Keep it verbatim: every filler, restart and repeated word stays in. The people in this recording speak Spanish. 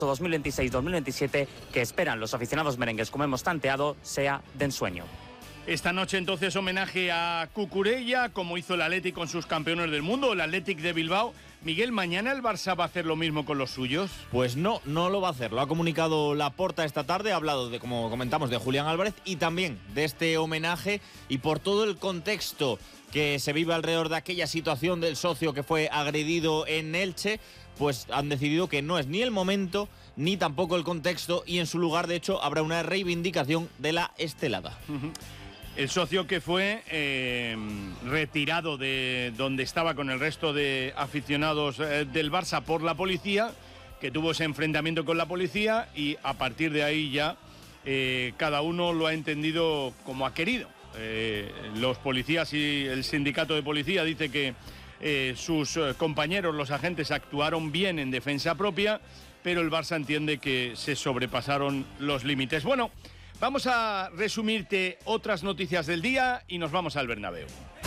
dos mil veintiséis dos mil veintisiete que esperan los aficionados merengues, como hemos tanteado, sea de ensueño. Esta noche entonces homenaje a Cucurella, como hizo el Athletic con sus campeones del mundo, el Athletic de Bilbao. Miguel, ¿mañana el Barça va a hacer lo mismo con los suyos? Pues no, no lo va a hacer. Lo ha comunicado Laporta esta tarde, ha hablado, de, como comentamos, de Julián Álvarez y también de este homenaje y por todo el contexto que se vive alrededor de aquella situación del socio que fue agredido en Elche, pues han decidido que no es ni el momento ni tampoco el contexto y en su lugar, de hecho, habrá una reivindicación de la estelada. Uh-huh. El socio que fue eh, retirado de donde estaba con el resto de aficionados eh, del Barça por la policía, que tuvo ese enfrentamiento con la policía y a partir de ahí ya eh, cada uno lo ha entendido como ha querido. Eh, los policías y el sindicato de policía dice que eh, sus eh, compañeros, los agentes, actuaron bien en defensa propia, pero el Barça entiende que se sobrepasaron los límites. Bueno, vamos a resumirte otras noticias del día y nos vamos al Bernabéu.